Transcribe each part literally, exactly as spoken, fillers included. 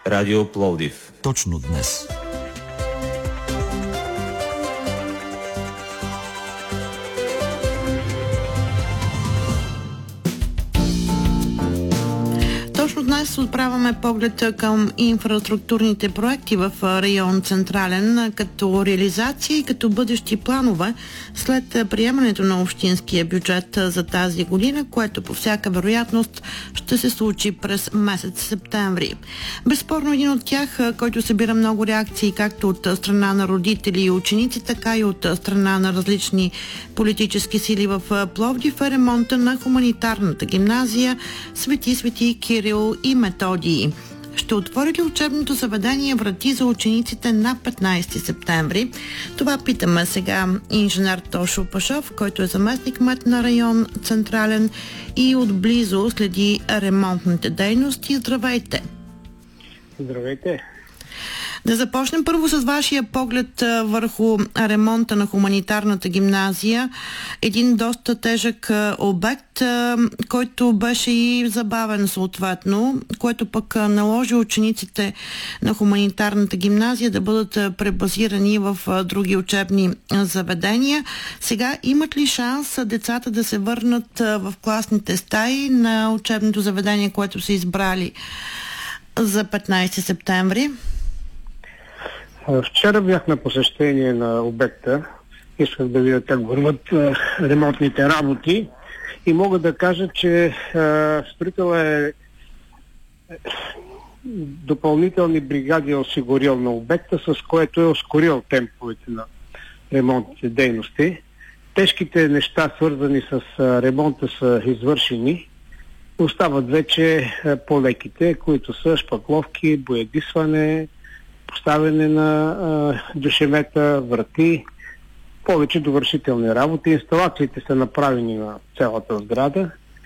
Радио Пловдив. Точно днес. Точно днес отправяме поглед към инфраструктурните проекти в район Централен като реализация и като бъдещи планове след приемането на общинския бюджет за тази година, което по всяка вероятност ще се случи през месец септември. Безспорно един от тях, който събира много реакции както от страна на родители и ученици, така и от страна на различни политически сили в Пловдив, е ремонта на хуманитарната гимназия Свети Свети Кирил и Методий. Ще отвори ли учебното заведение врати за учениците на петнайсети септември? Това питаме сега инженер Тошо Пашов, който е заместник-кмет на район Централен и отблизо следи ремонтните дейности. Здравейте! Здравейте! Да започнем първо с вашия поглед върху ремонта на хуманитарната гимназия. Един доста тежък обект, който беше и забавен съответно, което пък наложи учениците на хуманитарната гимназия да бъдат пребазирани в други учебни заведения. Сега имат ли шанс децата да се върнат в класните стаи на учебното заведение, което са избрали за петнайсети септември? Вчера бях на посещение на обекта. Исках да видя как върват ремонтните работи и мога да кажа, че строителът е допълнителни бригади е осигурил на обекта, с което е ускорил темповете на ремонтните дейности. Тежките неща, свързани с ремонта, са извършени. Остават вече по-леките, които са шпакловки, боядисване, поставяне на а, дюшемета, врати, повече довършителни работи. Инсталациите са направени на цялата сграда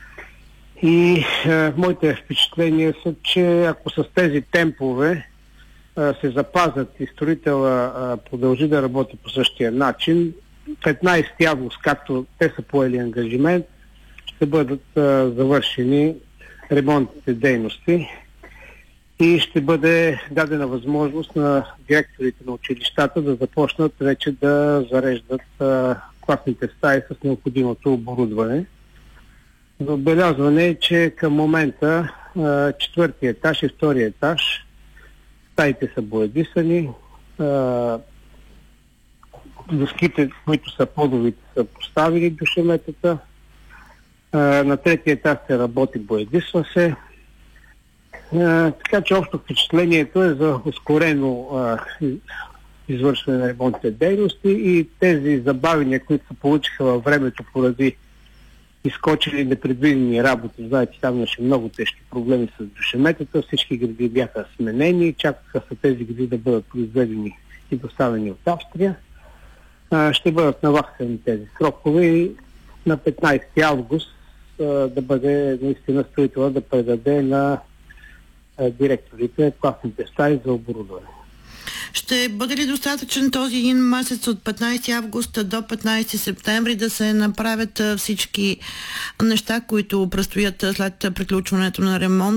и а, моите впечатления са, че ако с тези темпове а, се запазят и строителя а, продължи да работи по същия начин, петнайсети август, както те са поели ангажимент, ще бъдат а, завършени ремонтните дейности и ще бъде дадена възможност на директорите на училищата да започнат вече да зареждат а, класните стаи с необходимото оборудване. За отбелязване е, че към момента а, четвъртия етаж и втория етаж стаите са боядисани, а, доските, които са подовите, са поставили дюшеметата, а, на третия етаж се работи, боядисва се. Uh, така че общо впечатлението е за ускорено uh, извършване на ремонтните дейности и тези забавения, които се получиха във времето поради изкочили непредвидени работи. Знаете, там имаше много тежки проблеми с дюшеметата, всички гради бяха сменени, чакаха са тези гради да бъдат произведени и доставени от Австрия. Uh, ще бъдат наваксани тези срокове и на петнайсети август uh, да бъде наистина строителът да предаде на директорите класните стаи за оборудване. Ще бъде ли достатъчен този един месец от петнайсети август до петнайсети септември да се направят всички неща, които предстоят след приключването на ремонт?